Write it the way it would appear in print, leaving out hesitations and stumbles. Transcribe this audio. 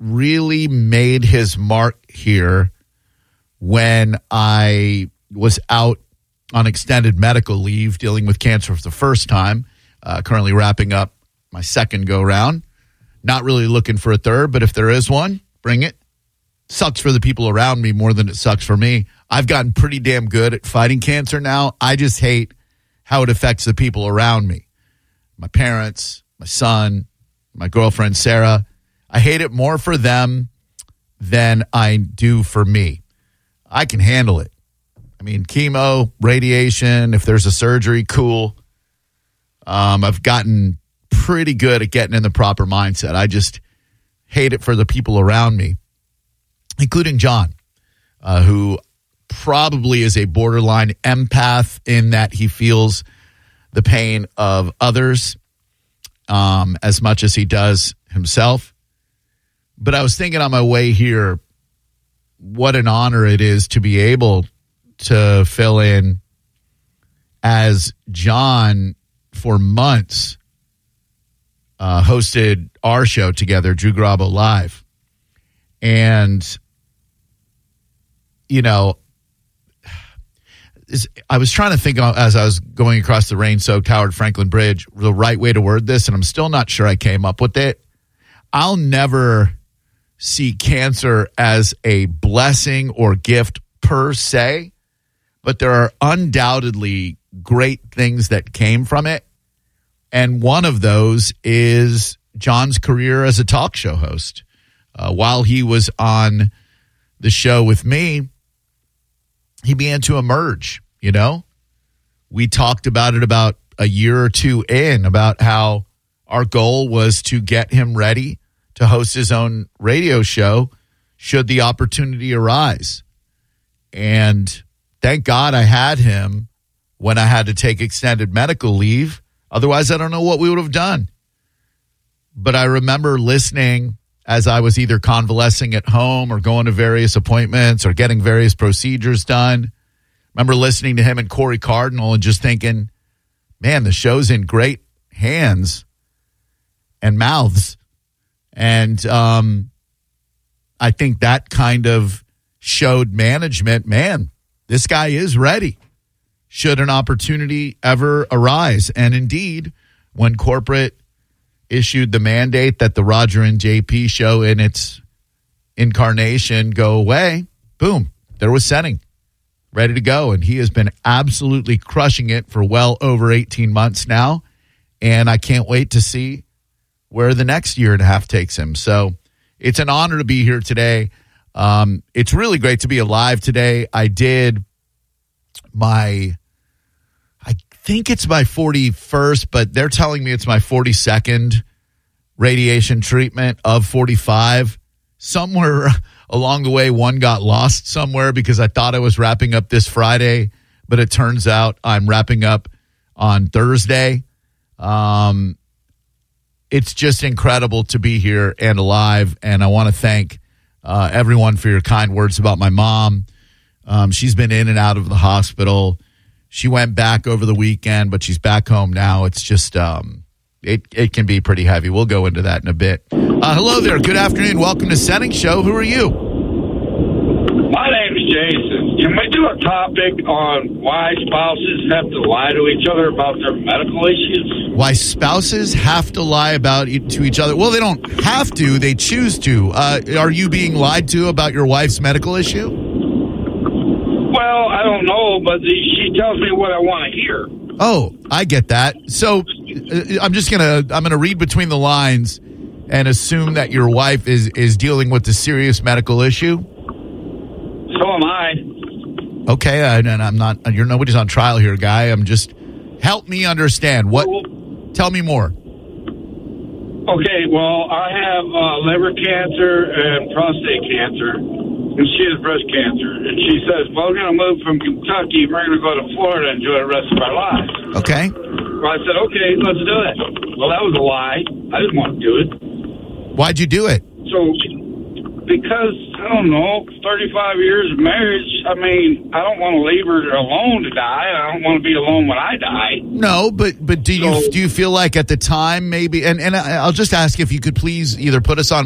really made his mark here when I was out on extended medical leave dealing with cancer for the first time, currently wrapping up my second go-round. Not really looking for a third, but if there is one, bring it. Sucks for the people around me more than it sucks for me. I've gotten pretty damn good at fighting cancer now. I just hate how it affects the people around me. My parents, my son, my girlfriend, Sarah. I hate it more for them than I do for me. I can handle it. I mean, chemo, radiation, if there's a surgery, cool. I've gotten pretty good at getting in the proper mindset. I just hate it for the people around me, including John, who probably is a borderline empath in that he feels the pain of others as much as he does himself. But I was thinking on my way here, what an honor it is to be able to fill in as John for months hosted our show together, Drew Garabo Live. And, you know, I was trying to think as I was going across the rain-soaked Howard Franklin Bridge, the right way to word this, and I'm still not sure I came up with it. I'll never see cancer as a blessing or gift per se, but there are undoubtedly great things that came from it. And one of those is John's career as a talk show host. While he was on the show with me, he began to emerge, you know. We talked about it about a year or two in, about how our goal was to get him ready to host his own radio show should the opportunity arise. And thank God I had him when I had to take extended medical leave. Otherwise, I don't know what we would have done. But I remember listening as I was either convalescing at home or going to various appointments or getting various procedures done. Remember listening to him and Corey Cardinal and just thinking, man, the show's in great hands and mouths. And I think that kind of showed management, man, this guy is ready should an opportunity ever arise. And indeed, when corporate issued the mandate that the Roger and JP show in its incarnation go away, boom, there was Senning, ready to go. And he has been absolutely crushing it for well over 18 months now. And I can't wait to see where the next year and a half takes him. So it's an honor to be here today. It's really great to be alive today. I did I think it's my 41st, but they're telling me it's my 42nd radiation treatment of 45. Somewhere along the way, one got lost somewhere because I thought I was wrapping up this Friday, but it turns out I'm wrapping up on Thursday. It's just incredible to be here and alive, and I want to thank everyone for your kind words about my mom. She's been in and out of the hospital. She went back over the weekend, but she's back home now. It's just, it can be pretty heavy. We'll go into that in a bit. Hello there. Good afternoon. Welcome to Senning Show. Who are you? My name's Jason. Can we do a topic on why spouses have to lie to each other about their medical issues? Why spouses have to lie to each other? Well, they don't have to. They choose to. Are you being lied to about your wife's medical issue? Well, I don't know, but she tells me what I want to hear. Oh, I get that. So I'm gonna read between the lines and assume that your wife is dealing with a serious medical issue. So am I. Okay, and I'm not. You're nobody's on trial here, guy. I'm just help me understand what. Tell me more. Okay, well, I have liver cancer and prostate cancer. And she has breast cancer. And she says, well, we're going to move from Kentucky. We're going to go to Florida and enjoy the rest of our lives. Okay. Well, I said, okay, let's do it. Well, that was a lie. I didn't want to do it. Why'd you do it? So, because, I don't know, 35 years of marriage, I mean, I don't want to leave her alone to die. I don't want to be alone when I die. No, but do you feel like at the time maybe, and I'll just ask if you could please either put us on